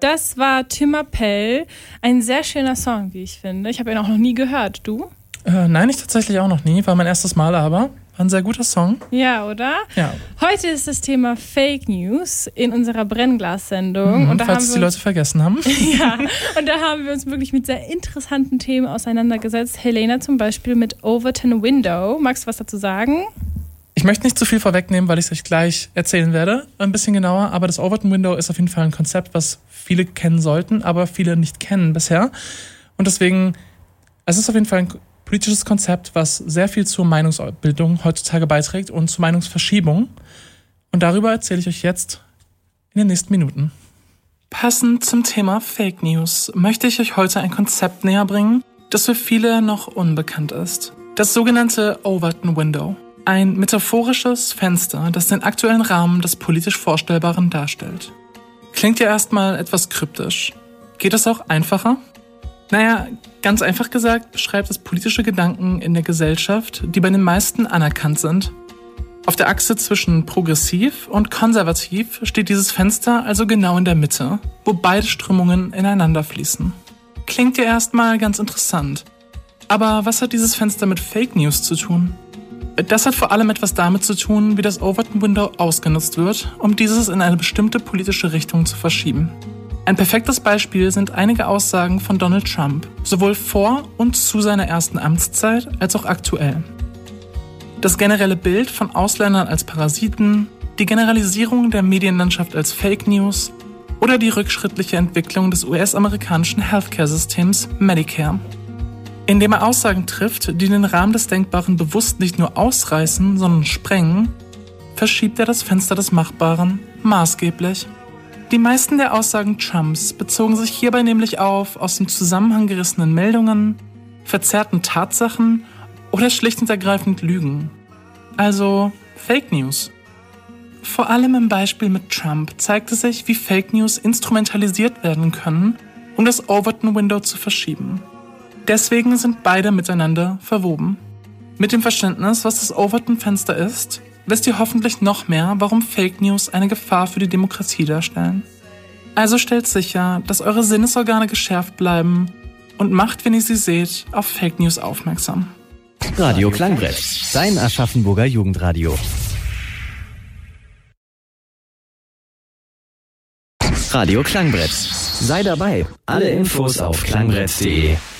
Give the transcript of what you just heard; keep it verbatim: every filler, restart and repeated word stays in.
Das war Tim Appel. Ein sehr schöner Song, wie ich finde. Ich habe ihn auch noch nie gehört. Du? Äh, nein, ich tatsächlich auch noch nie. War mein erstes Mal, aber war ein sehr guter Song. Ja, oder? Ja. Heute ist das Thema Fake News in unserer Brennglas-Sendung. Mhm, und da falls haben es wir die Leute vergessen haben. Ja, und da haben wir uns wirklich mit sehr interessanten Themen auseinandergesetzt. Helena zum Beispiel mit Overton Window. Magst du was dazu sagen? Ich möchte nicht zu viel vorwegnehmen, weil ich es euch gleich erzählen werde, ein bisschen genauer. Aber das Overton Window ist auf jeden Fall ein Konzept, was viele kennen sollten, aber viele nicht kennen bisher. Und deswegen, es ist auf jeden Fall ein politisches Konzept, was sehr viel zur Meinungsbildung heutzutage beiträgt und zur Meinungsverschiebung. Und darüber erzähle ich euch jetzt in den nächsten Minuten. Passend zum Thema Fake News möchte ich euch heute ein Konzept näher bringen, das für viele noch unbekannt ist. Das sogenannte Overton Window. Ein metaphorisches Fenster, das den aktuellen Rahmen des politisch Vorstellbaren darstellt. Klingt ja erstmal etwas kryptisch. Geht es auch einfacher? Naja, ganz einfach gesagt beschreibt es politische Gedanken in der Gesellschaft, die bei den meisten anerkannt sind. Auf der Achse zwischen progressiv und konservativ steht dieses Fenster also genau in der Mitte, wo beide Strömungen ineinander fließen. Klingt ja erstmal ganz interessant. Aber was hat dieses Fenster mit Fake News zu tun? Das hat vor allem etwas damit zu tun, wie das Overton Window ausgenutzt wird, um dieses in eine bestimmte politische Richtung zu verschieben. Ein perfektes Beispiel sind einige Aussagen von Donald Trump, sowohl vor und zu seiner ersten Amtszeit als auch aktuell. Das generelle Bild von Ausländern als Parasiten, die Generalisierung der Medienlandschaft als Fake News oder die rückschrittliche Entwicklung des U S-amerikanischen Healthcare-Systems Medicare. Indem er Aussagen trifft, die den Rahmen des Denkbaren bewusst nicht nur ausreißen, sondern sprengen, verschiebt er das Fenster des Machbaren maßgeblich. Die meisten der Aussagen Trumps bezogen sich hierbei nämlich auf aus dem Zusammenhang gerissenen Meldungen, verzerrten Tatsachen oder schlicht und ergreifend Lügen. Also Fake News. Vor allem im Beispiel mit Trump zeigte sich, wie Fake News instrumentalisiert werden können, um das Overton Window zu verschieben. Deswegen sind beide miteinander verwoben. Mit dem Verständnis, was das Overton-Fenster ist, wisst ihr hoffentlich noch mehr, warum Fake News eine Gefahr für die Demokratie darstellen. Also stellt sicher, dass eure Sinnesorgane geschärft bleiben und macht, wenn ihr sie seht, auf Fake News aufmerksam. Radio Klangbrett, dein Aschaffenburger Jugendradio. Radio Klangbrett. Sei dabei. Alle Infos auf klangbrett punkt de.